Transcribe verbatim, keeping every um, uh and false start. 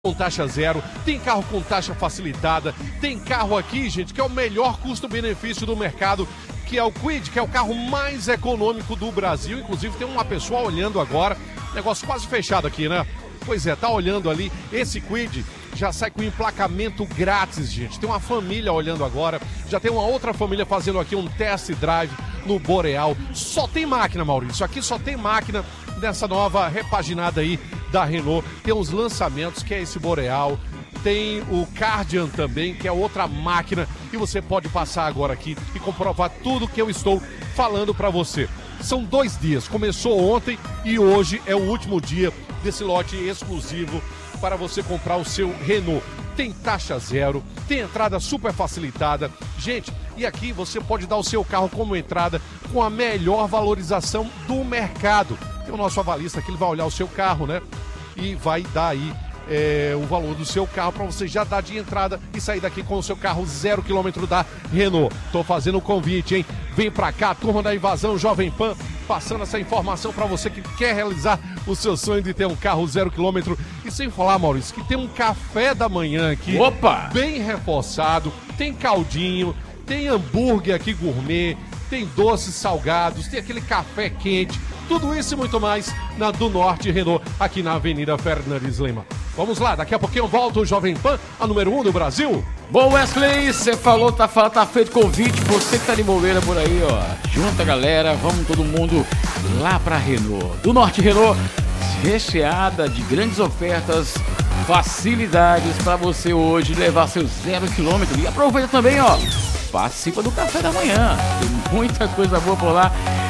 com taxa zero, tem carro com taxa facilitada, tem carro aqui, gente, que é o melhor custo-benefício do mercado, que é o Kwid, que é o carro mais econômico do Brasil. Inclusive tem uma pessoa olhando agora, negócio quase fechado aqui, né? Pois é, tá olhando ali, esse Kwid já sai com emplacamento grátis, gente. Tem uma família olhando agora, já tem uma outra família fazendo aqui um test drive no Boreal. Só tem máquina, Maurício, aqui só tem máquina dessa nova repaginada aí da Renault. Tem os lançamentos, que é esse Boreal, tem o Cardian também, que é outra máquina, e você pode passar agora aqui e comprovar tudo que eu estou falando para você. São dois dias, começou ontem e hoje é o último dia desse lote exclusivo para você comprar o seu Renault. Tem taxa zero, tem entrada super facilitada. Gente, e aqui você pode dar o seu carro como entrada com a melhor valorização do mercado. Tem o nosso avalista aqui, ele vai olhar o seu carro, né? E vai dar aí é, o valor do seu carro para você já dar de entrada e sair daqui com o seu carro zero quilômetro da Renault. Tô fazendo o convite, hein? Vem pra cá, turma da Invasão Jovem Pan, passando essa informação para você que quer realizar o seu sonho de ter um carro zero quilômetro. E sem falar, Maurício, que tem um café da manhã aqui. Opa! Bem reforçado, tem caldinho, tem hambúrguer aqui gourmet, tem doces salgados, tem aquele café quente. Tudo isso e muito mais na Do Norte Renault, aqui na Avenida Fernandes Lima. Vamos lá, daqui a pouquinho volta o Jovem Pan, a número um do Brasil. Bom, Wesley, você falou, tá, tá feito convite, você que tá de bobeira por aí, ó. Junta a galera, vamos todo mundo lá pra Renault. Do Norte Renault, recheada de grandes ofertas, facilidades para você hoje levar seu zero quilômetro. E aproveita também, ó, participa do café da manhã. Tem muita coisa boa por lá.